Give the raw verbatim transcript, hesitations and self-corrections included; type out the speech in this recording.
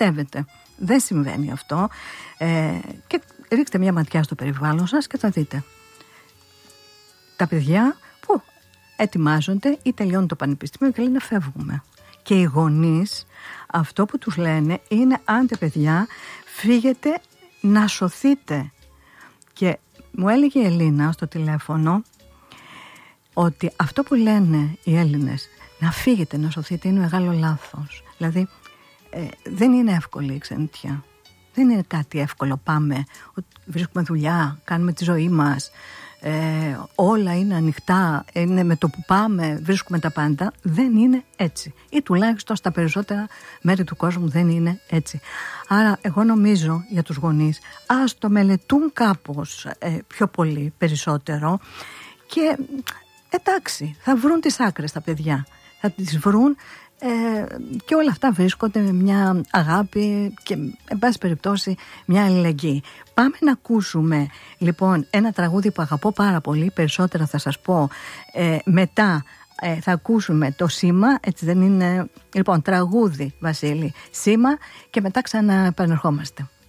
πιστεύετε. Δεν συμβαίνει αυτό. Ε, και ρίξτε μια ματιά στο περιβάλλον σας και θα δείτε. Τα παιδιά που ετοιμάζονται ή τελειώνουν το πανεπιστήμιο και λένε φεύγουμε. Και οι γονείς αυτό που τους λένε είναι άντε παιδιά, φύγετε να σωθείτε. Και μου έλεγε η Ελίνα στο τηλέφωνο ότι αυτό που λένε οι Έλληνες, να φύγετε να σωθείτε, είναι μεγάλο λάθος. Δηλαδή ε, δεν είναι εύκολη η ξενιτιά. Δεν είναι κάτι εύκολο. Πάμε, βρίσκουμε δουλειά, κάνουμε τη ζωή μας, ε, όλα είναι ανοιχτά, είναι με το που πάμε, βρίσκουμε τα πάντα. Δεν είναι έτσι. Ή τουλάχιστον στα περισσότερα μέρη του κόσμου δεν είναι έτσι. Άρα εγώ νομίζω για τους γονείς, ας το μελετούν κάπως ε, πιο πολύ, περισσότερο, και εντάξει, θα βρουν τις άκρες τα παιδιά. Θα τις βρουν. Ε, και όλα αυτά βρίσκονται με μια αγάπη και εν πάση περιπτώσει μια αλληλεγγύη. Πάμε να ακούσουμε λοιπόν ένα τραγούδι που αγαπώ πάρα πολύ, περισσότερα θα σας πω ε, μετά. ε, θα ακούσουμε το Σήμα, έτσι δεν είναι? Λοιπόν, τραγούδι Βασίλη, Σήμα, και μετά ξαναεπανερχόμαστε.